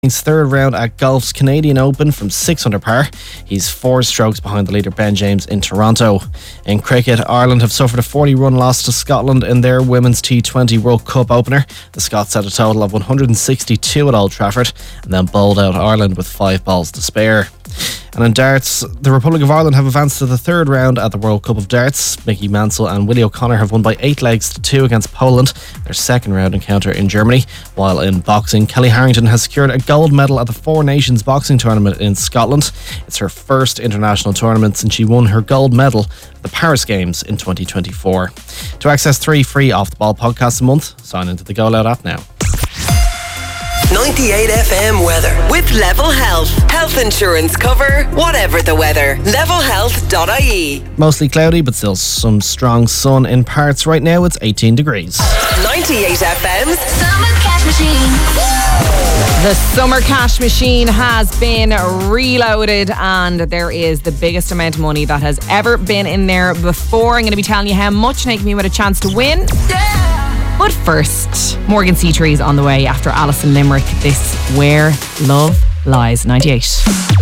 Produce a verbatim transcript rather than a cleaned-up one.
third round at golf's Canadian Open from six under par. He's four strokes behind the leader Ben James in Toronto. In cricket, Ireland have suffered a forty run loss to Scotland in their Women's T twenty World Cup opener. The Scots had a total of one hundred sixty-two at Old Trafford and then bowled out Ireland with five balls to spare. And in darts, the Republic of Ireland have advanced to the third round at the World Cup of Darts. Mickey Mansell and Willie O'Connor have won by eight legs to two against Poland, their second round encounter in Germany. While in boxing, Kelly Harrington has secured a gold medal at the Four Nations boxing tournament in Scotland. It's her first international tournament since she won her gold medal at the Paris Games in twenty twenty-four. To access three free Off the Ball podcasts a month, sign into the Go Loud app now. ninety-eight F M weather with Level Health. Health insurance cover, whatever the weather. level health dot I E. Mostly cloudy, but still some strong sun in parts. Right now it's eighteen degrees. ninety-eight F M's Summer Cash Machine. The Summer Cash Machine has been reloaded and there is the biggest amount of money that has ever been in there before. I'm going to be telling you how much, making me with a chance to win. Yeah. But first, Morgan C Trees on the way after Alison Limerick. This Where Love Lies. ninety-eight.